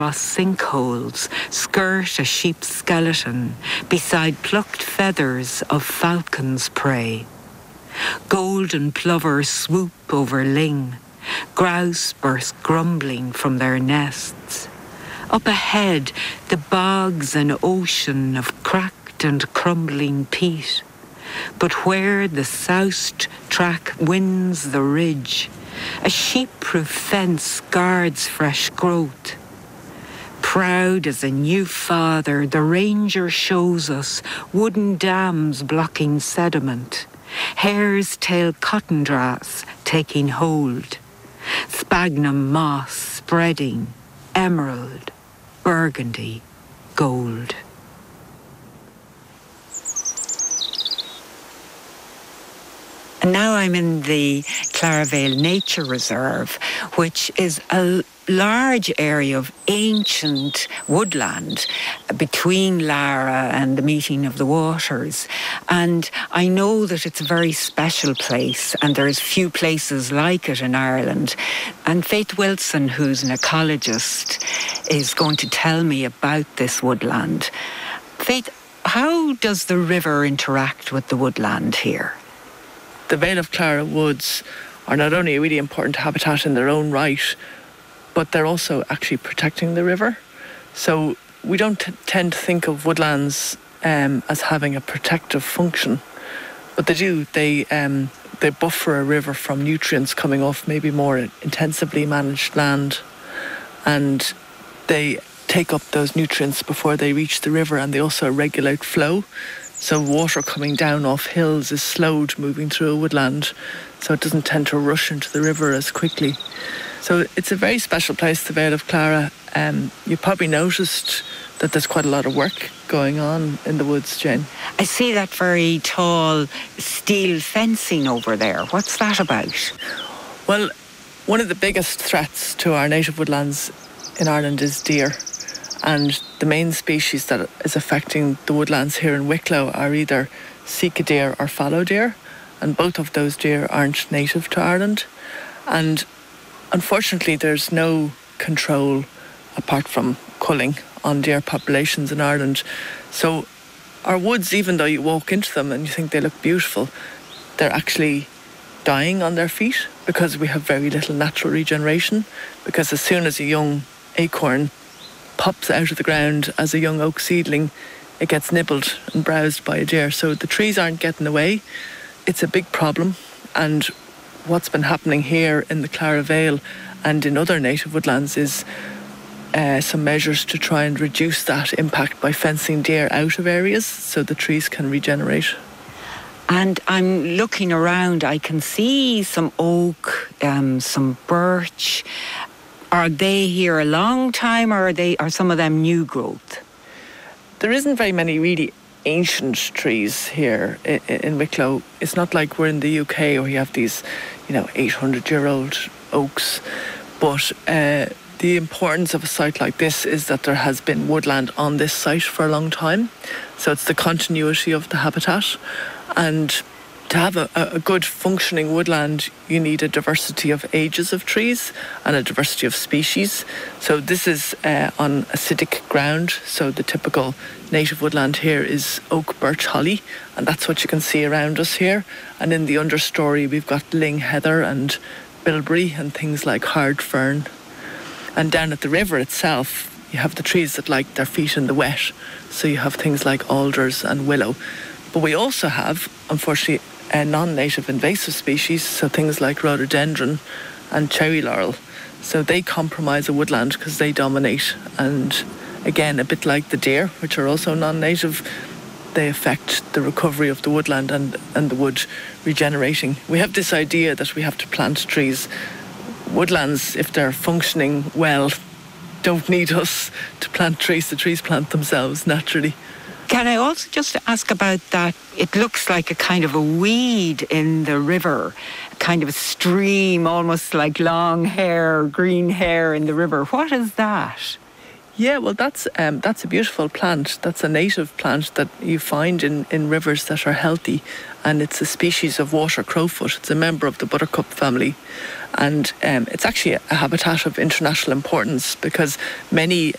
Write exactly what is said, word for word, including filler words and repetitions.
across sinkholes, skirt a sheep's skeleton beside plucked feathers of falcon's prey. Golden plovers swoop over ling, grouse burst grumbling from their nests. Up ahead, the bogs and ocean of cracked and crumbling peat. But where the soused track winds the ridge, a sheep-proof fence guards fresh growth. Proud as a new father, the ranger shows us wooden dams blocking sediment, hare's tail cottongrass taking hold, sphagnum moss spreading, emerald, burgundy, gold. And now I'm in the Claravale Nature Reserve, which is a large area of ancient woodland between Lara and the meeting of the waters. And I know that it's a very special place, and there's few places like it in Ireland. And Faith Wilson, who's an ecologist, is going to tell me about this woodland. Faith, how does the river interact with the woodland here? The Vale of Clara Woods are not only a really important habitat in their own right, but they're also actually protecting the river. So we don't t- tend to think of woodlands um, as having a protective function, but they do. They um, they buffer a river from nutrients coming off maybe more intensively managed land, and they take up those nutrients before they reach the river, and they also regulate flow. So water coming down off hills is slowed moving through a woodland, so it doesn't tend to rush into the river as quickly. So it's a very special place, the Vale of Clara. Um, you probably noticed that there's quite a lot of work going on in the woods, Jane. I see that very tall steel fencing over there. What's that about? Well, one of the biggest threats to our native woodlands in Ireland is deer. And the main species that is affecting the woodlands here in Wicklow are either sika deer or fallow deer, and both of those deer aren't native to Ireland. And unfortunately, there's no control apart from culling on deer populations in Ireland. So our woods, even though you walk into them and you think they look beautiful, they're actually dying on their feet because we have very little natural regeneration. Because as soon as a young acorn pops out of the ground as a young oak seedling, it gets nibbled and browsed by a deer. So the trees aren't getting away. It's a big problem. And what's been happening here in the Clara Vale and in other native woodlands is uh, some measures to try and reduce that impact by fencing deer out of areas so the trees can regenerate. And I'm looking around, I can see some oak, um, some birch. Are they here a long time, or are they are some of them new growth? There isn't very many really ancient trees here in, in Wicklow. It's not like we're in the U K where you have these, you know, eight hundred year old oaks. But uh, the importance of a site like this is that there has been woodland on this site for a long time. So it's the continuity of the habitat. And to have a, a good functioning woodland, you need a diversity of ages of trees and a diversity of species. So this is uh, on acidic ground. So the typical native woodland here is oak, birch, holly, and that's what you can see around us here. And in the understory, we've got ling, heather and bilberry and things like hard fern. And down at the river itself, you have the trees that like their feet in the wet. So you have things like alders and willow. But we also have, unfortunately, Uh, non-native invasive species, so things like rhododendron and cherry laurel. So they compromise a woodland because they dominate. And again, a bit like the deer, which are also non-native, they affect the recovery of the woodland and, and the wood regenerating. We have this idea that we have to plant trees. Woodlands, if they're functioning well, don't need us to plant trees. The trees plant themselves naturally. Can I also just ask about that? It looks like a kind of a weed in the river, kind of a stream, almost like long hair, green hair in the river. What is that? Yeah, well, that's um, that's a beautiful plant. That's a native plant that you find in, in rivers that are healthy, and it's a species of water crowfoot. It's a member of the buttercup family, and um, it's actually a habitat of international importance because many